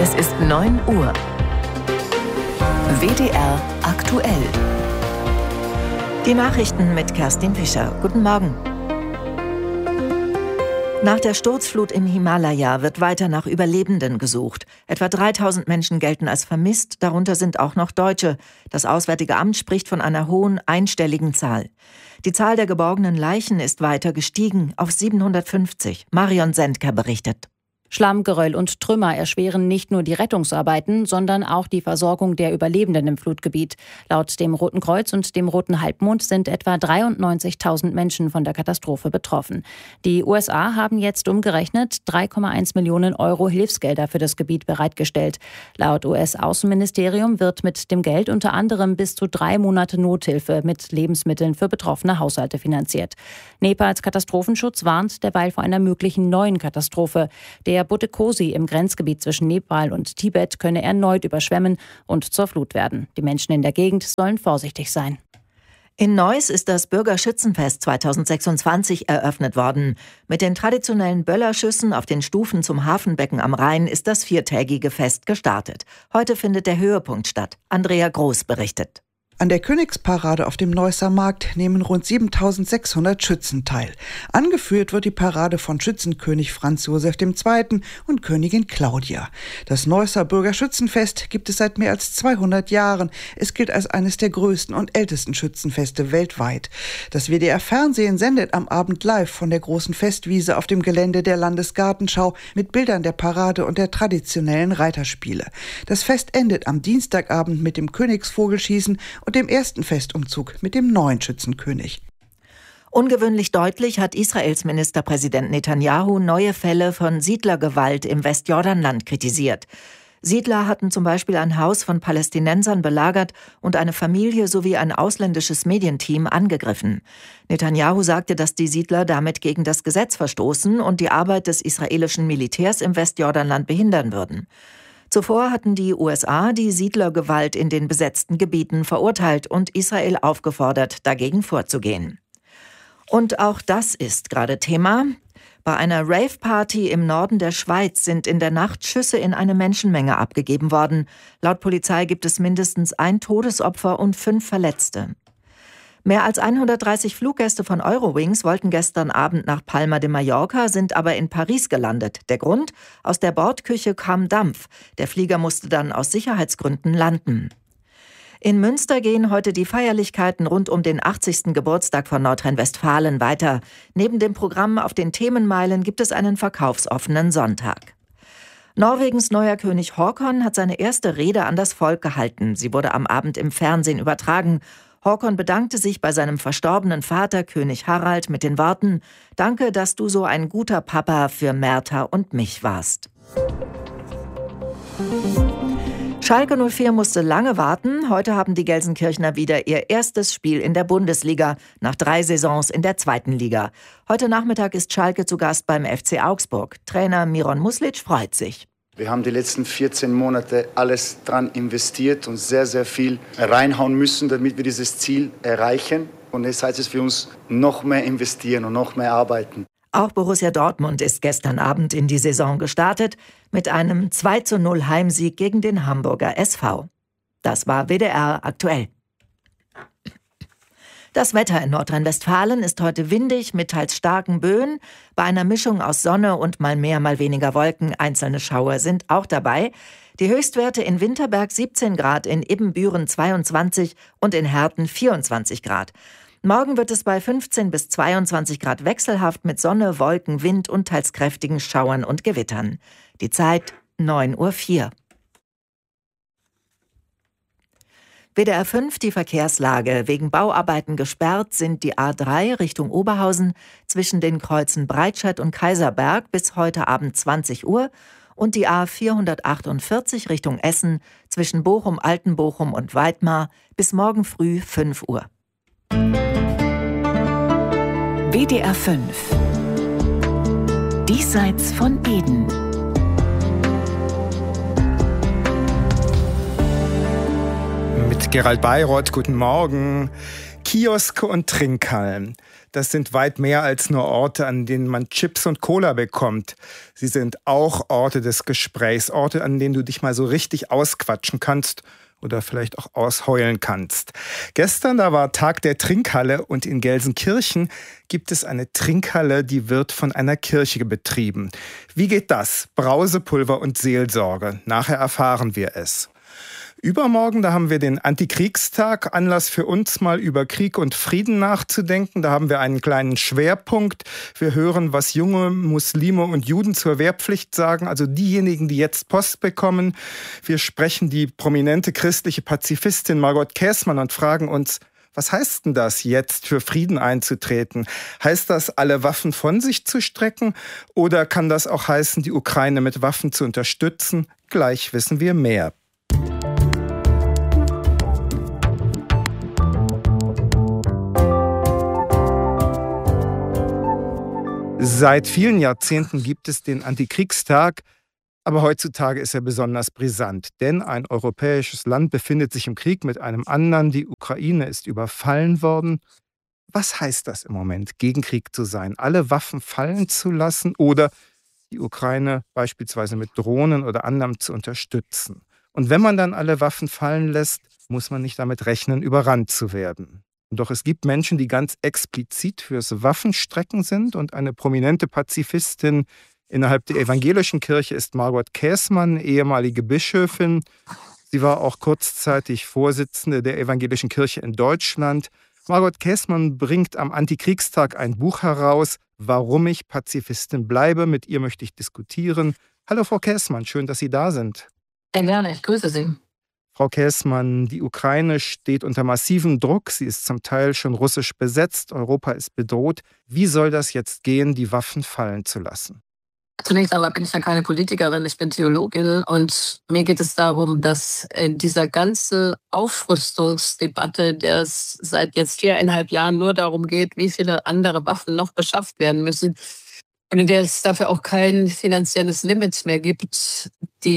Es ist 9 Uhr. WDR aktuell. Die Nachrichten mit Kerstin Fischer. Guten Morgen. Nach der Sturzflut im Himalaya wird weiter nach Überlebenden gesucht. Etwa 3000 Menschen gelten als vermisst, darunter sind auch noch Deutsche. Das Auswärtige Amt spricht von einer hohen, einstelligen Zahl. Die Zahl der geborgenen Leichen ist weiter gestiegen auf 750. Marion Sendker berichtet. Schlamm, Geröll und Trümmer erschweren nicht nur die Rettungsarbeiten, sondern auch die Versorgung der Überlebenden im Flutgebiet. Laut dem Roten Kreuz und dem Roten Halbmond sind etwa 93.000 Menschen von der Katastrophe betroffen. Die USA haben jetzt umgerechnet 3,1 Millionen Euro Hilfsgelder für das Gebiet bereitgestellt. Laut US-Außenministerium wird mit dem Geld unter anderem bis zu 3 Monate Nothilfe mit Lebensmitteln für betroffene Haushalte finanziert. Nepals Katastrophenschutz warnt derweil vor einer möglichen neuen Katastrophe. Der Butikosi im Grenzgebiet zwischen Nepal und Tibet könne erneut überschwemmen und zur Flut werden. Die Menschen in der Gegend sollen vorsichtig sein. In Neuss ist das Bürgerschützenfest 2026 eröffnet worden. Mit den traditionellen Böllerschüssen auf den Stufen zum Hafenbecken am Rhein ist das 4-tägige Fest gestartet. Heute findet der Höhepunkt statt. Andrea Groß berichtet. An der Königsparade auf dem Neusser Markt nehmen rund 7.600 Schützen teil. Angeführt wird die Parade von Schützenkönig Franz Josef II. Und Königin Claudia. Das Neusser Bürgerschützenfest gibt es seit mehr als 200 Jahren. Es gilt als eines der größten und ältesten Schützenfeste weltweit. Das WDR-Fernsehen sendet am Abend live von der großen Festwiese auf dem Gelände der Landesgartenschau mit Bildern der Parade und der traditionellen Reiterspiele. Das Fest endet am Dienstagabend mit dem Königsvogelschießen und dem ersten Festumzug mit dem neuen Schützenkönig. Ungewöhnlich deutlich hat Israels Ministerpräsident Netanyahu neue Fälle von Siedlergewalt im Westjordanland kritisiert. Siedler hatten zum Beispiel ein Haus von Palästinensern belagert und eine Familie sowie ein ausländisches Medienteam angegriffen. Netanyahu sagte, dass die Siedler damit gegen das Gesetz verstoßen und die Arbeit des israelischen Militärs im Westjordanland behindern würden. Zuvor hatten die USA die Siedlergewalt in den besetzten Gebieten verurteilt und Israel aufgefordert, dagegen vorzugehen. Und auch das ist gerade Thema. Bei einer Rave-Party im Norden der Schweiz sind in der Nacht Schüsse in eine Menschenmenge abgegeben worden. Laut Polizei gibt es mindestens 1 Todesopfer und 5 Verletzte. Mehr als 130 Fluggäste von Eurowings wollten gestern Abend nach Palma de Mallorca, sind aber in Paris gelandet. Der Grund? Aus der Bordküche kam Dampf. Der Flieger musste dann aus Sicherheitsgründen landen. In Münster gehen heute die Feierlichkeiten rund um den 80. Geburtstag von Nordrhein-Westfalen weiter. Neben dem Programm auf den Themenmeilen gibt es einen verkaufsoffenen Sonntag. Norwegens neuer König Håkon hat seine erste Rede an das Volk gehalten. Sie wurde am Abend im Fernsehen übertragen. Håkon bedankte sich bei seinem verstorbenen Vater, König Harald, mit den Worten: „Danke, dass du so ein guter Papa für Märtha und mich warst." Schalke 04 musste lange warten. Heute haben die Gelsenkirchner wieder ihr erstes Spiel in der Bundesliga, nach 3 Saisons in der 2. Liga. Heute Nachmittag ist Schalke zu Gast beim FC Augsburg. Trainer Miron Muslic freut sich. Wir haben die letzten 14 Monate alles dran investiert und sehr, sehr viel reinhauen müssen, damit wir dieses Ziel erreichen. Und jetzt heißt es für uns, noch mehr investieren und noch mehr arbeiten. Auch Borussia Dortmund ist gestern Abend in die Saison gestartet mit einem 2:0 Heimsieg gegen den Hamburger SV. Das war WDR aktuell. Das Wetter in Nordrhein-Westfalen ist heute windig mit teils starken Böen. Bei einer Mischung aus Sonne und mal mehr, mal weniger Wolken. Einzelne Schauer sind auch dabei. Die Höchstwerte in Winterberg 17 Grad, in Ibbenbüren 22 und in Herten 24 Grad. Morgen wird es bei 15 bis 22 Grad wechselhaft mit Sonne, Wolken, Wind und teils kräftigen Schauern und Gewittern. Die Zeit 9:04 Uhr. WDR 5, die Verkehrslage. Wegen Bauarbeiten gesperrt sind die A3 Richtung Oberhausen zwischen den Kreuzen Breitscheid und Kaiserberg bis heute Abend 20 Uhr und die A448 Richtung Essen zwischen Bochum, Altenbochum und Weidmar bis morgen früh 5 Uhr. WDR 5 Diesseits von Eden. Mit Gerald Bayroth, guten Morgen. Kioske und Trinkhallen. Das sind weit mehr als nur Orte, an denen man Chips und Cola bekommt. Sie sind auch Orte des Gesprächs, Orte, an denen du dich mal so richtig ausquatschen kannst oder vielleicht auch ausheulen kannst. Gestern, da war Tag der Trinkhalle und in Gelsenkirchen gibt es eine Trinkhalle, die wird von einer Kirche betrieben. Wie geht das? Brausepulver und Seelsorge. Nachher erfahren wir es. Übermorgen, da haben wir den Antikriegstag, Anlass für uns mal über Krieg und Frieden nachzudenken. Da haben wir einen kleinen Schwerpunkt. Wir hören, was junge Muslime und Juden zur Wehrpflicht sagen, also diejenigen, die jetzt Post bekommen. Wir sprechen die prominente christliche Pazifistin Margot Käßmann und fragen uns, was heißt denn das, jetzt für Frieden einzutreten? Heißt das, alle Waffen von sich zu strecken? Oder kann das auch heißen, die Ukraine mit Waffen zu unterstützen? Gleich wissen wir mehr. Seit vielen Jahrzehnten gibt es den Antikriegstag, aber heutzutage ist er besonders brisant. Denn ein europäisches Land befindet sich im Krieg mit einem anderen, die Ukraine ist überfallen worden. Was heißt das im Moment, gegen Krieg zu sein? Alle Waffen fallen zu lassen oder die Ukraine beispielsweise mit Drohnen oder anderem zu unterstützen? Und wenn man dann alle Waffen fallen lässt, muss man nicht damit rechnen, überrannt zu werden. Doch es gibt Menschen, die ganz explizit fürs Waffenstrecken sind und eine prominente Pazifistin innerhalb der evangelischen Kirche ist Margot Käßmann, ehemalige Bischöfin. Sie war auch kurzzeitig Vorsitzende der evangelischen Kirche in Deutschland. Margot Käßmann bringt am Antikriegstag ein Buch heraus, Warum ich Pazifistin bleibe. Mit ihr möchte ich diskutieren. Hallo Frau Käßmann, schön, dass Sie da sind. Sehr gerne, ich grüße Sie. Frau Käßmann, die Ukraine steht unter massivem Druck. Sie ist zum Teil schon russisch besetzt. Europa ist bedroht. Wie soll das jetzt gehen, die Waffen fallen zu lassen? Zunächst einmal bin ich ja keine Politikerin, ich bin Theologin und mir geht es darum, dass in dieser ganzen Aufrüstungsdebatte, der es seit jetzt 4,5 Jahren nur darum geht, wie viele andere Waffen noch beschafft werden müssen und in der es dafür auch kein finanzielles Limit mehr gibt,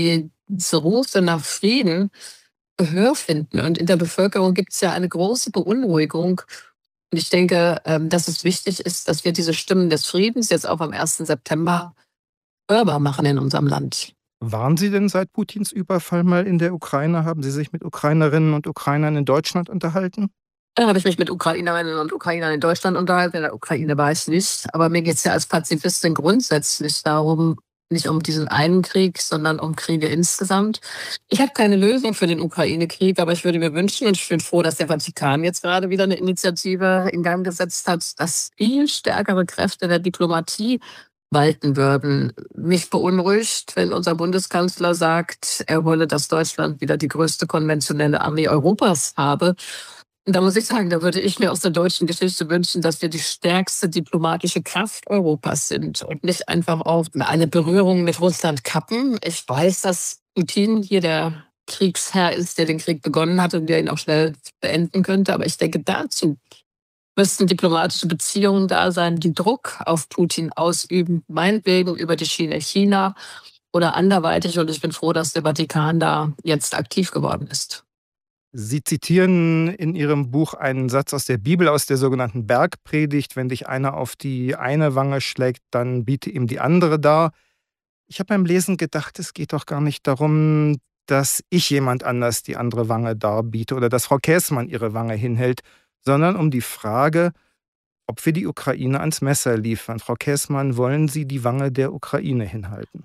diese Rufe nach Frieden Gehör finden. Und in der Bevölkerung gibt es ja eine große Beunruhigung. Und ich denke, dass es wichtig ist, dass wir diese Stimmen des Friedens jetzt auch am 1. September hörbar machen in unserem Land. Waren Sie denn seit Putins Überfall mal in der Ukraine? Haben Sie sich mit Ukrainerinnen und Ukrainern in Deutschland unterhalten? Da habe ich mich mit Ukrainerinnen und Ukrainern in Deutschland unterhalten. In der Ukraine war ich nicht. Aber mir geht es ja als Pazifistin grundsätzlich darum, nicht um diesen einen Krieg, sondern um Kriege insgesamt. Ich habe keine Lösung für den Ukraine-Krieg, aber ich würde mir wünschen, und ich bin froh, dass der Vatikan jetzt gerade wieder eine Initiative in Gang gesetzt hat, dass viel stärkere Kräfte der Diplomatie walten würden. Mich beunruhigt, wenn unser Bundeskanzler sagt, er wolle, dass Deutschland wieder die größte konventionelle Armee Europas habe. Und da muss ich sagen, da würde ich mir aus der deutschen Geschichte wünschen, dass wir die stärkste diplomatische Kraft Europas sind und nicht einfach auf eine Berührung mit Russland kappen. Ich weiß, dass Putin hier der Kriegsherr ist, der den Krieg begonnen hat und der ihn auch schnell beenden könnte. Aber ich denke, dazu müssten diplomatische Beziehungen da sein, die Druck auf Putin ausüben, meinetwegen über die Schiene China oder anderweitig. Und ich bin froh, dass der Vatikan da jetzt aktiv geworden ist. Sie zitieren in Ihrem Buch einen Satz aus der Bibel, aus der sogenannten Bergpredigt. Wenn dich einer auf die eine Wange schlägt, dann biete ihm die andere dar. Ich habe beim Lesen gedacht, es geht doch gar nicht darum, dass ich jemand anders die andere Wange darbiete oder dass Frau Käßmann ihre Wange hinhält, sondern um die Frage, ob wir die Ukraine ans Messer liefern. Frau Käßmann, wollen Sie die Wange der Ukraine hinhalten?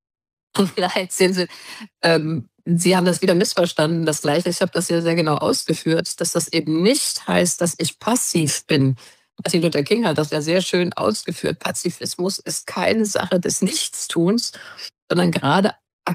Vielleicht sehen Sie, Sie haben das wieder missverstanden, das Gleiche. Ich habe das ja sehr genau ausgeführt, dass das eben nicht heißt, dass ich passiv bin. Martin Luther King hat das ja sehr schön ausgeführt. Pazifismus ist keine Sache des Nichtstuns, sondern gerade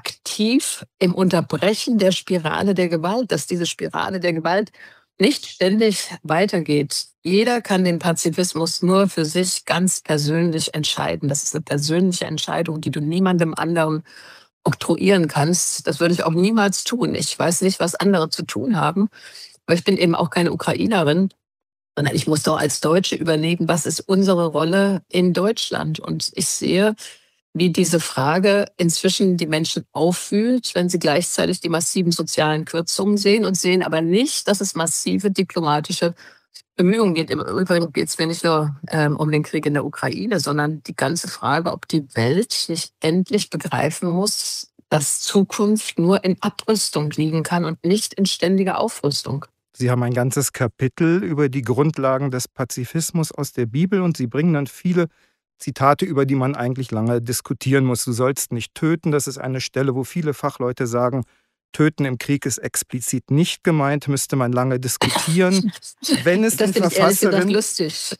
aktiv im Unterbrechen der Spirale der Gewalt, dass diese Spirale der Gewalt nicht ständig weitergeht. Jeder kann den Pazifismus nur für sich ganz persönlich entscheiden. Das ist eine persönliche Entscheidung, die du niemandem anderen oktroyieren kannst. Das würde ich auch niemals tun. Ich weiß nicht, was andere zu tun haben. Aber ich bin eben auch keine Ukrainerin, sondern ich muss doch als Deutsche überlegen, was ist unsere Rolle in Deutschland? Und ich sehe, wie diese Frage inzwischen die Menschen auffühlt, wenn sie gleichzeitig die massiven sozialen Kürzungen sehen und sehen aber nicht, dass es massive diplomatische Bemühungen geht. Im Übrigen geht es mir nicht nur um den Krieg in der Ukraine, sondern die ganze Frage, ob die Welt nicht endlich begreifen muss, dass Zukunft nur in Abrüstung liegen kann und nicht in ständiger Aufrüstung. Sie haben ein ganzes Kapitel über die Grundlagen des Pazifismus aus der Bibel und Sie bringen dann viele Zitate, über die man eigentlich lange diskutieren muss. Du sollst nicht töten, das ist eine Stelle, wo viele Fachleute sagen, Töten im Krieg ist explizit nicht gemeint, müsste man lange diskutieren. Wenn es das die finde ich ehrlich gesagt Verfasserin, lustig.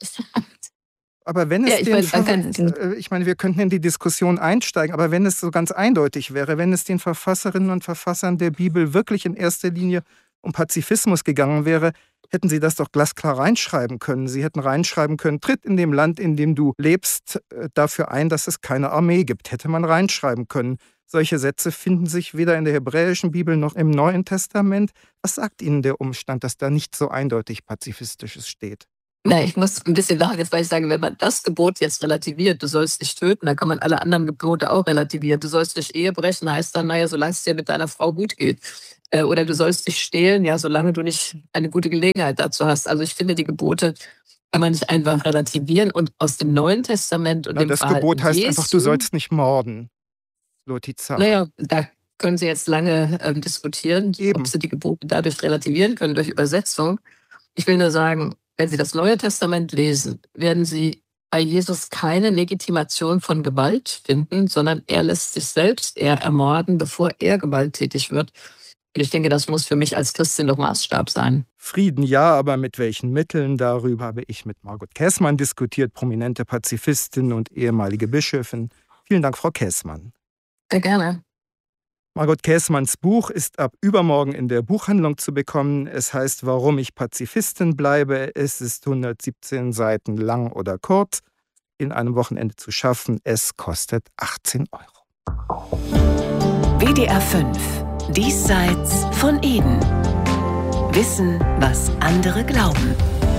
Aber wenn es ich meine, wir könnten in die Diskussion einsteigen, aber wenn es so ganz eindeutig wäre, wenn es den Verfasserinnen und Verfassern der Bibel wirklich in erster Linie um Pazifismus gegangen wäre, hätten sie das doch glasklar reinschreiben können. Sie hätten reinschreiben können, tritt in dem Land, in dem du lebst, dafür ein, dass es keine Armee gibt. Hätte man reinschreiben können. Solche Sätze finden sich weder in der hebräischen Bibel noch im Neuen Testament. Was sagt Ihnen der Umstand, dass da nicht so eindeutig Pazifistisches steht? Na, ich muss ein bisschen lachen, jetzt weil ich sage, wenn man das Gebot jetzt relativiert, du sollst nicht töten, dann kann man alle anderen Gebote auch relativieren. Du sollst nicht Ehe brechen, heißt dann, naja, solange es dir mit deiner Frau gut geht. Oder du sollst nicht stehlen, ja, solange du nicht eine gute Gelegenheit dazu hast. Also ich finde, die Gebote kann man nicht einfach relativieren. Und aus dem Neuen Testament und dem das Verhalten Gebot heißt Jesu, einfach, du sollst nicht morden. Lotizach. Naja, da können Sie jetzt lange diskutieren, ob Sie die Gebote dadurch relativieren können, durch Übersetzung. Ich will nur sagen, wenn Sie das Neue Testament lesen, werden Sie bei Jesus keine Legitimation von Gewalt finden, sondern er lässt sich selbst eher ermorden, bevor er gewalttätig wird. Und ich denke, das muss für mich als Christin doch Maßstab sein. Frieden ja, aber mit welchen Mitteln? Darüber habe ich mit Margot Käßmann diskutiert, prominente Pazifistin und ehemalige Bischöfin. Vielen Dank, Frau Käßmann. Sehr gerne. Margot Käßmanns Buch ist ab übermorgen in der Buchhandlung zu bekommen. Es heißt, warum ich Pazifistin bleibe. Es ist 117 Seiten lang oder kurz. In einem Wochenende zu schaffen. Es kostet 18 €. WDR 5. Diesseits von Eden. Wissen, was andere glauben.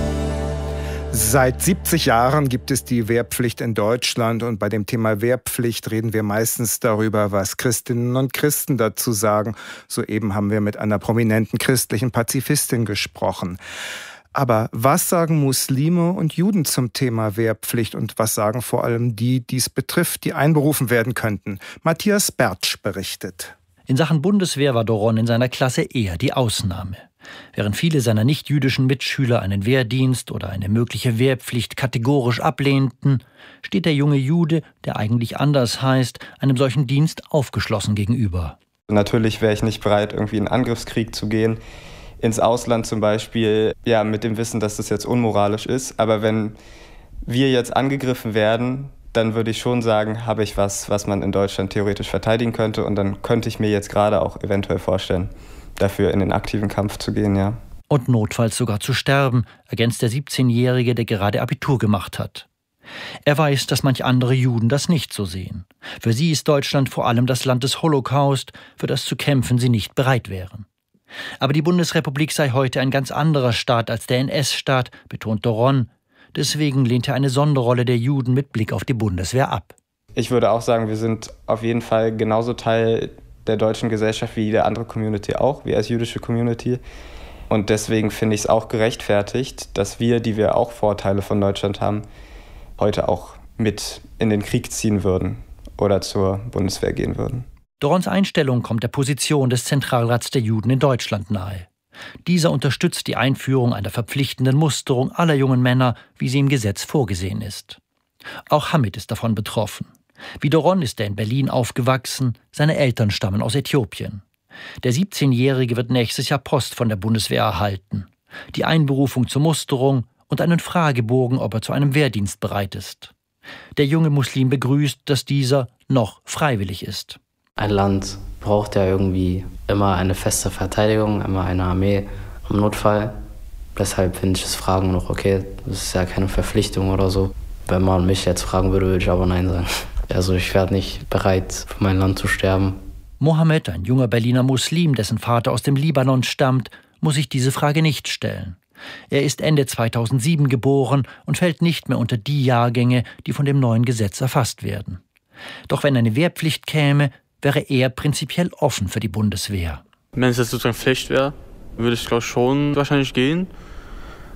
Seit 70 Jahren gibt es die Wehrpflicht in Deutschland und bei dem Thema Wehrpflicht reden wir meistens darüber, was Christinnen und Christen dazu sagen. Soeben haben wir mit einer prominenten christlichen Pazifistin gesprochen. Aber was sagen Muslime und Juden zum Thema Wehrpflicht und was sagen vor allem die es betrifft, die einberufen werden könnten? Matthias Bertsch berichtet. In Sachen Bundeswehr war Doron in seiner Klasse eher die Ausnahme. Während viele seiner nicht-jüdischen Mitschüler einen Wehrdienst oder eine mögliche Wehrpflicht kategorisch ablehnten, steht der junge Jude, der eigentlich anders heißt, einem solchen Dienst aufgeschlossen gegenüber. Natürlich wäre ich nicht bereit, irgendwie in einen Angriffskrieg zu gehen, ins Ausland zum Beispiel, ja, mit dem Wissen, dass das jetzt unmoralisch ist. Aber wenn wir jetzt angegriffen werden, dann würde ich schon sagen, habe ich was man in Deutschland theoretisch verteidigen könnte. Und dann könnte ich mir jetzt gerade auch eventuell vorstellen, dafür in den aktiven Kampf zu gehen, ja. Und notfalls sogar zu sterben, ergänzt der 17-Jährige, der gerade Abitur gemacht hat. Er weiß, dass manch andere Juden das nicht so sehen. Für sie ist Deutschland vor allem das Land des Holocaust, für das zu kämpfen sie nicht bereit wären. Aber die Bundesrepublik sei heute ein ganz anderer Staat als der NS-Staat, betont Doron. Deswegen lehnt er eine Sonderrolle der Juden mit Blick auf die Bundeswehr ab. Ich würde auch sagen, wir sind auf jeden Fall genauso Teil der deutschen Gesellschaft wie jede andere Community auch, wir als jüdische Community. Und deswegen finde ich es auch gerechtfertigt, dass wir, die wir auch Vorteile von Deutschland haben, heute auch mit in den Krieg ziehen würden oder zur Bundeswehr gehen würden. Dorons Einstellung kommt der Position des Zentralrats der Juden in Deutschland nahe. Dieser unterstützt die Einführung einer verpflichtenden Musterung aller jungen Männer, wie sie im Gesetz vorgesehen ist. Auch Hamid ist davon betroffen. Wie Doron ist er in Berlin aufgewachsen, seine Eltern stammen aus Äthiopien. Der 17-Jährige wird nächstes Jahr Post von der Bundeswehr erhalten. Die Einberufung zur Musterung und einen Fragebogen, ob er zu einem Wehrdienst bereit ist. Der junge Muslim begrüßt, dass dieser noch freiwillig ist. Ein Land braucht ja irgendwie immer eine feste Verteidigung, immer eine Armee im Notfall. Deshalb finde ich das Fragen noch okay. Das ist ja keine Verpflichtung oder so. Wenn man mich jetzt fragen würde, würde ich aber Nein sagen. Also ich werde nicht bereit, für mein Land zu sterben. Mohammed, ein junger Berliner Muslim, dessen Vater aus dem Libanon stammt, muss sich diese Frage nicht stellen. Er ist Ende 2007 geboren und fällt nicht mehr unter die Jahrgänge, die von dem neuen Gesetz erfasst werden. Doch wenn eine Wehrpflicht käme, wäre er prinzipiell offen für die Bundeswehr. Wenn es jetzt sozusagen Pflicht wäre, würde ich glaube schon wahrscheinlich gehen.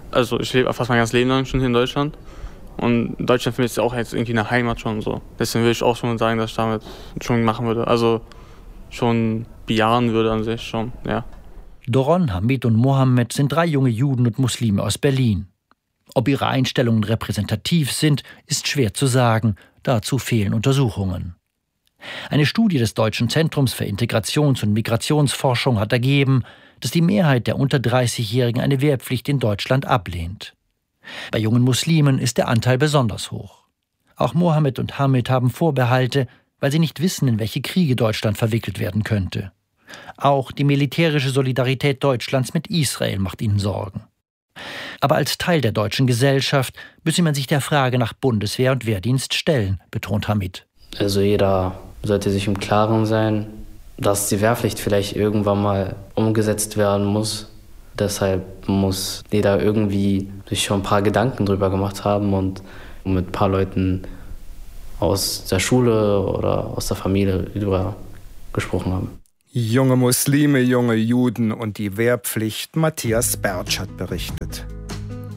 Also ich lebe fast mein ganzes Leben lang schon hier in Deutschland. Und Deutschland für mich ist ja auch jetzt irgendwie eine Heimat schon so. Deswegen würde ich auch schon sagen, dass ich damit schon machen würde. Also schon bejahen würde an sich schon, ja. Doron, Hamid und Mohammed sind 3 junge Juden und Muslime aus Berlin. Ob ihre Einstellungen repräsentativ sind, ist schwer zu sagen. Dazu fehlen Untersuchungen. Eine Studie des Deutschen Zentrums für Integrations- und Migrationsforschung hat ergeben, dass die Mehrheit der unter 30-Jährigen eine Wehrpflicht in Deutschland ablehnt. Bei jungen Muslimen ist der Anteil besonders hoch. Auch Mohammed und Hamid haben Vorbehalte, weil sie nicht wissen, in welche Kriege Deutschland verwickelt werden könnte. Auch die militärische Solidarität Deutschlands mit Israel macht ihnen Sorgen. Aber als Teil der deutschen Gesellschaft müsse man sich der Frage nach Bundeswehr und Wehrdienst stellen, betont Hamid. Also jeder sollte sich im Klaren sein, dass die Wehrpflicht vielleicht irgendwann mal umgesetzt werden muss. Deshalb muss jeder irgendwie sich schon ein paar Gedanken drüber gemacht haben und mit ein paar Leuten aus der Schule oder aus der Familie darüber gesprochen haben. Junge Muslime, junge Juden und die Wehrpflicht, Matthias Bertsch hat berichtet.